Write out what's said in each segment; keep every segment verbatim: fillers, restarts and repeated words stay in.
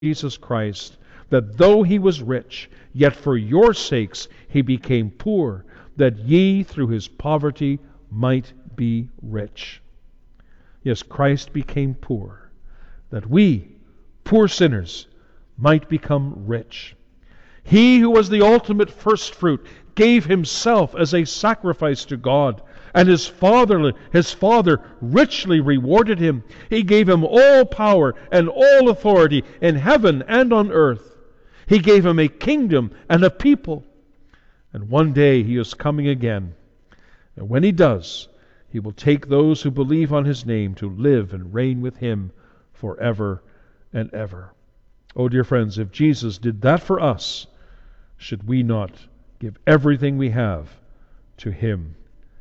Jesus Christ, that though he was rich, yet for your sakes he became poor, that ye through his poverty might be rich. Yes, Christ became poor, that we, poor sinners, might become rich. He who was the ultimate first fruit gave himself as a sacrifice to God, and his father, his Father richly rewarded him. He gave him all power and all authority in heaven and on earth. He gave him a kingdom and a people. And one day he is coming again. And when he does, he will take those who believe on his name to live and reign with him forever and ever. Oh, dear friends, if Jesus did that for us, should we not give everything we have to him?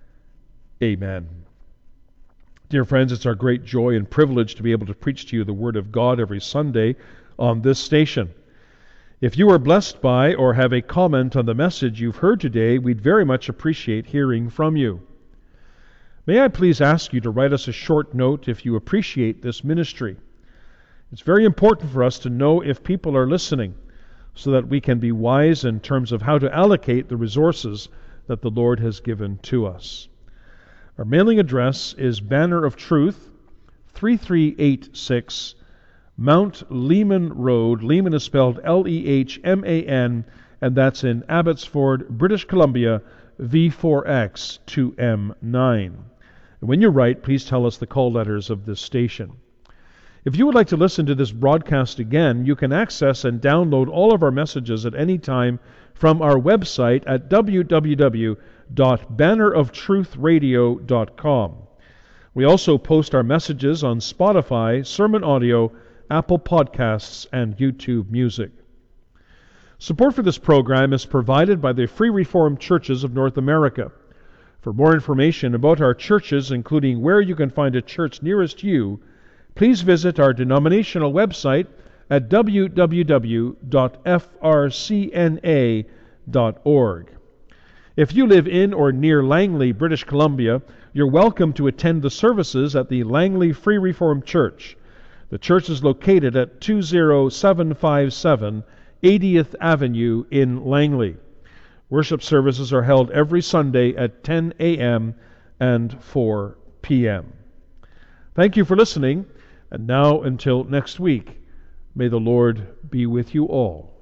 Amen. Dear friends, it's our great joy and privilege to be able to preach to you the Word of God every Sunday on this station. If you are blessed by or have a comment on the message you've heard today, we'd very much appreciate hearing from you. May I please ask you to write us a short note if you appreciate this ministry. It's very important for us to know if people are listening, so that we can be wise in terms of how to allocate the resources that the Lord has given to us. Our mailing address is Banner of Truth, three three eight six, Mount Lehman Road. Lehman is spelled L E H M A N, and that's in Abbotsford, British Columbia, V four X two M nine. And when you write, please tell us the call letters of this station. If you would like to listen to this broadcast again, you can access and download all of our messages at any time from our website at w w w dot banner of truth radio dot com. We also post our messages on Spotify, Sermon Audio, Apple Podcasts, and YouTube Music. Support for this program is provided by the Free Reformed Churches of North America. For more information about our churches, including where you can find a church nearest you, please visit our denominational website at w w w dot f r c n a dot org. If you live in or near Langley, British Columbia, you're welcome to attend the services at the Langley Free Reformed Church. The church is located at two zero seven five seven eightieth Avenue in Langley. Worship services are held every Sunday at ten a m and four p m Thank you for listening, and now until next week, may the Lord be with you all.